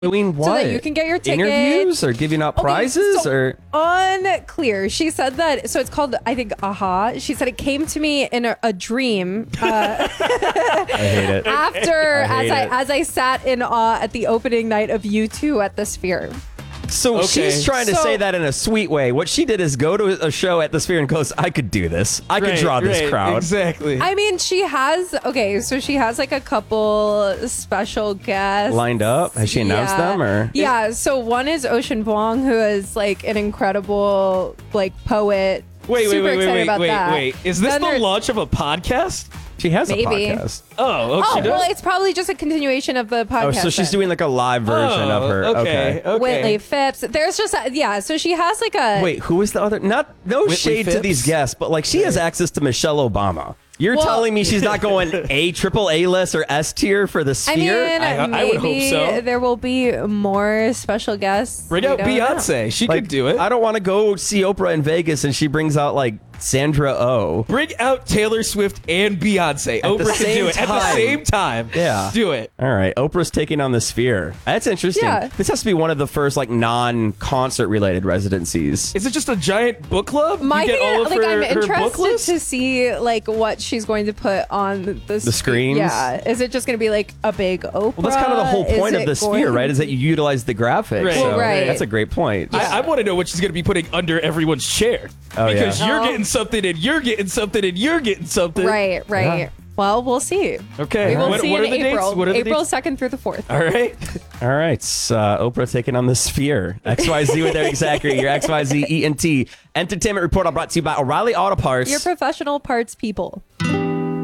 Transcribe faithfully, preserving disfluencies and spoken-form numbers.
Doing what? So that you can get your ticket. Interviews or giving out Okay, prizes so or unclear. She said that. So it's called, I think, Aha. She said it came to me in a, a dream. Uh, I hate it. After I hate as I it. as I sat in awe at the opening night of U two at the Sphere. So Okay. she's trying to So- say that in a sweet way. What she did is go to a show at the Sphere and goes, I could do this. I could Right, draw this right, crowd. Exactly. I mean, she has okay. So she has like a couple special guests Lined up? Has she announced Yeah. them or? Yeah. So one is Ocean Vuong, who is like an incredible like poet. wait, wait, Super wait, wait, excited wait, about wait, that. wait. Is this Then the there- launch of a podcast? She has Maybe. a podcast. Oh, okay. Oh, she does? well, it's probably just a continuation of the podcast. Oh, so she's then. doing like a live version Oh, of her. Okay. Okay. okay. Whitley Phipps. There's just a, yeah. So she has like a Wait, who is the other? Not no Whitley shade to Phipps? these guests, but like she has access to Michelle Obama. You're Well- telling me she's not going A triple A list or S tier for the I mean, Sphere? I- I maybe would hope so. there will be more special guests. Bring We out don't know. Beyonce. She like, could do it. I don't want to go see Oprah in Vegas and she brings out like Sandra Oh. Bring out Taylor Swift and Beyonce. the Oprah can same do it at the time. same time. Yeah. Do it. All right, Oprah's taking on the Sphere. That's interesting. Yeah. This has to be one of the first like non-concert related residencies. Is it just a giant book club? My you get thing, all of like, her, I'm her book interested list? to see like what she's going to put on the The screens? Yeah, is it just going to be like a big Oprah? Well, that's kind of the whole Is point of it the going- Sphere, right? Is that you utilize the graphics. Right. So Well, right. That's a great point. I, I want to know what she's going to be putting under everyone's chair. Oh, yeah. because you're Oh. getting something and you're getting something and you're getting something. Right, right. Yeah. Well, we'll see. Okay. We will What- see what in are the dates? April. What are the April dates? second through the fourth. All right. All right, uh, Oprah taking on the Sphere. X Y Z with Eric Zachary, your X Y Z E N T Entertainment Report, all brought to you by O'Reilly Auto Parts. Your professional parts people.